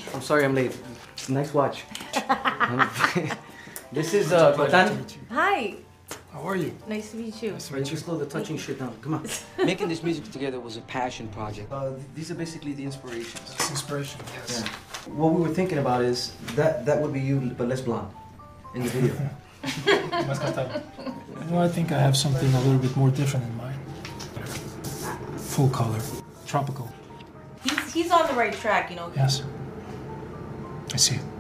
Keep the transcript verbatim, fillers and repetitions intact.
I'm sorry I'm late. Nice watch. This is uh, Gotan. Hi. How are you? Nice to meet you. Nice to Right, meet you. just slow the touching shit down. Come on. Making this music together was a passion project. Uh, these are basically the inspirations. It's inspiration, yes. Yeah. What we were thinking about is that that would be you, but less blonde in the video. Más castaño. Well, I think I have something a little bit more different in mind. Full color, tropical. He's, he's on the right track, you know. Yes. I see it.